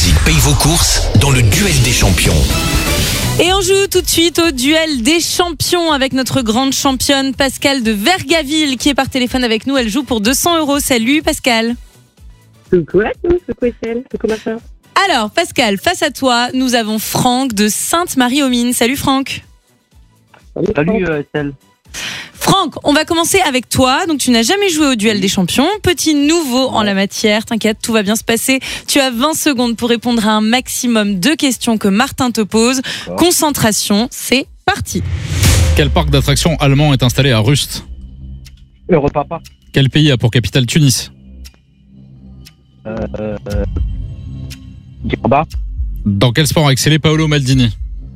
Musique paye vos courses dans le duel des champions. Et on joue tout de suite au duel des champions avec notre grande championne Pascale de Vergaville qui est par téléphone avec nous. Elle joue pour 200 €. Salut Pascale. Coucou à tous, coucou Estelle, coucou ma soeur. Alors Pascale, face à toi, nous avons Franck de Sainte-Marie-aux-Mines. Salut Franck. Salut Estelle. Franck, on va commencer avec toi. Donc tu n'as jamais joué au duel des champions. Petit nouveau en la matière, t'inquiète, tout va bien se passer. Tu as 20 secondes pour répondre à un maximum de questions que Martin te pose. Concentration, c'est parti. Quel parc d'attractions allemand est installé à Rust? Europa Park. Quel pays a pour capitale Tunis? Djerba. Dans quel sport a excellé Paolo Maldini?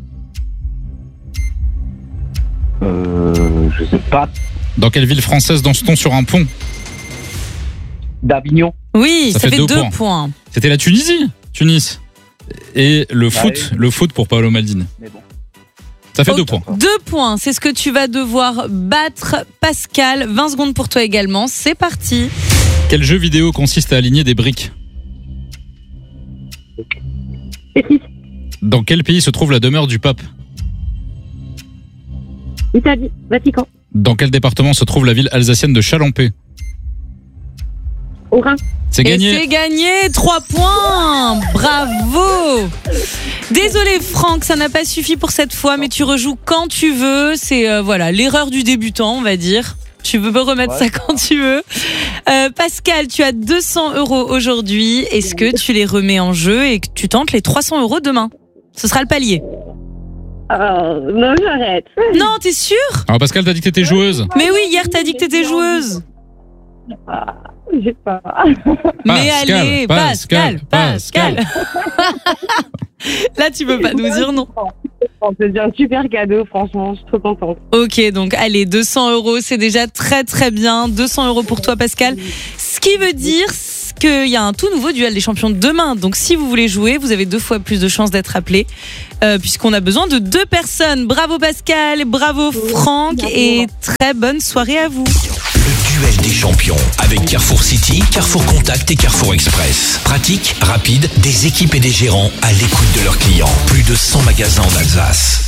Je sais pas. Dans quelle ville française danse-t-on sur un pont? D'Avignon. Oui, ça fait 2 points. C'était la Tunisie, Tunis. Et le foot pour Paolo Maldini. Mais bon. Ça fait 2 points. 2 points, c'est ce que tu vas devoir battre Pascal. 20 secondes pour toi également, c'est parti. Quel jeu vidéo consiste à aligner des briques? Tetris, Dans quel pays se trouve la demeure du pape? Italie, Vatican, Dans quel département se trouve la ville alsacienne de Chalampé? Orin. C'est Et gagné. c'est gagné, 3 points. Bravo. Désolé Franck, ça n'a pas suffi pour cette fois, mais tu rejoues quand tu veux. C'est voilà l'erreur du débutant, on va dire. Tu peux remettre ça quand tu veux. Pascal, tu as 200 € aujourd'hui. Est-ce que tu les remets en jeu et que tu tentes les 300 € demain? Ce sera le palier. Non, j'arrête. Non, t'es sûr? Alors Pascal, t'as dit que t'étais joueuse. Mais oui, hier t'as dit que t'étais joueuse. J'ai pas. Mais allez, Pascal. Là, tu peux pas nous dire non. C'est un super cadeau, franchement, je suis trop contente. Ok, donc allez, 200 €, c'est déjà très très bien. 200 € pour toi, Pascal. Ce qui veut dire qu'il y a un tout nouveau duel des champions demain. Donc si vous voulez jouer, vous avez 2 fois plus de chances d'être appelé, puisqu'on a besoin de 2 personnes. Bravo Pascal, bravo Franck, et très bonne soirée à vous. Le duel des champions avec Carrefour City, Carrefour Contact et Carrefour Express. Pratique, rapide, des équipes et des gérants à l'écoute de leurs clients. Plus de 100 magasins en Alsace.